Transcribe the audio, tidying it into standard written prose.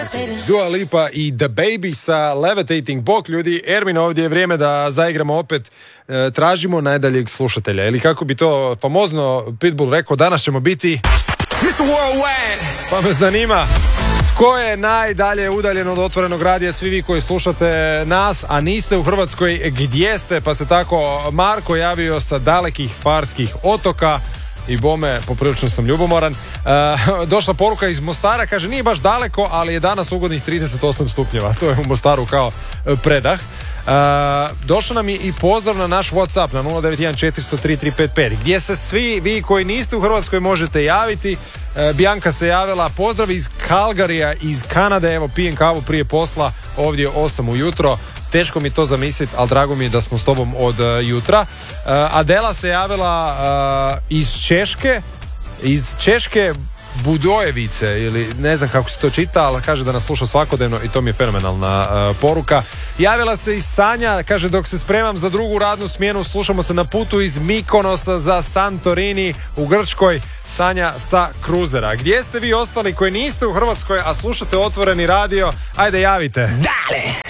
Dua Lipa i The Baby sa Levitating. Bok ljudi, Ermin, ovdje je vrijeme da zaigramo opet. Tražimo najdaljeg slušatelja. Ili kako bi to famozno Pitbull rekao, danas ćemo biti Mr. Worldwide. Pa me zanima tko je najdalje udaljen od otvorenog radija. Svi vi koji slušate nas, a niste u Hrvatskoj, gdje ste? Pa se tako Marko javio sa dalekih Farskih otoka. I bome, poprilično sam ljubomoran. Došla poruka iz Mostara, kaže nije baš daleko, ali je danas ugodnih 38 stupnjeva. To je u Mostaru kao predah. Došao nam je i pozdrav na naš WhatsApp na 091403355 gdje se svi vi koji niste u Hrvatskoj možete javiti. Bianca se javila, pozdrav iz Calgaryja, iz Kanade. Evo, pijem kavu prije posla, ovdje 8 ujutro. Teško mi to zamisliti, ali drago mi je da smo s tobom od jutra. Adela se javila iz Češke Budojevice, ili ne znam kako se to čita, ali kaže da nas sluša svakodnevno i to mi je fenomenalna poruka. Javila se i Sanja, kaže dok se spremam za drugu radnu smjenu, slušamo se na putu iz Mikonosa za Santorini u Grčkoj. Sanja sa kruzera. Gdje ste vi ostali koji niste u Hrvatskoj, a slušate otvoreni radio? Ajde, javite. Dale!